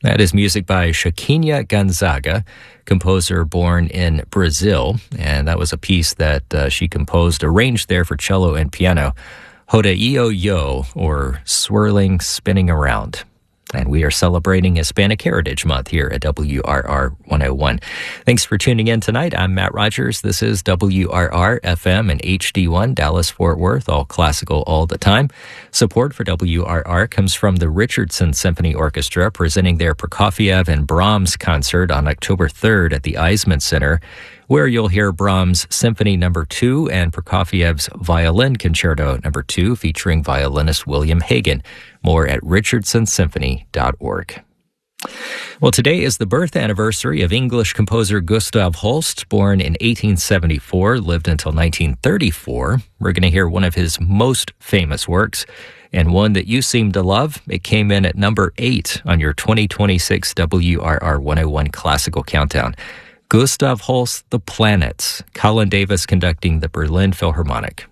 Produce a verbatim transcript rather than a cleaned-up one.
That is music by Chiquinha Gonzaga, composer born in Brazil, and that was a piece that uh, she composed, arranged there for cello and piano, Rodeio, or Swirling, Spinning Around. And we are celebrating Hispanic Heritage Month here at W R R one oh one. Thanks for tuning in tonight. I'm Matt Rogers. This is W R R F M and H D one, Dallas-Fort Worth, all classical all the time. Support for W R R comes from the Richardson Symphony Orchestra, presenting their Prokofiev and Brahms concert on October third at the Eisman Center, where you'll hear Brahms' Symphony Number two and Prokofiev's Violin Concerto Number two, featuring violinist William Hagen. More at richardson symphony dot org. Well, today is the birth anniversary of English composer Gustav Holst, born in eighteen seventy-four, lived until nineteen thirty-four. We're going to hear one of his most famous works, and one that you seem to love. It came in at number eight on your twenty twenty-six W R R one oh one Classical Countdown. Gustav Holst, The Planets, Colin Davis conducting the Berlin Philharmonic.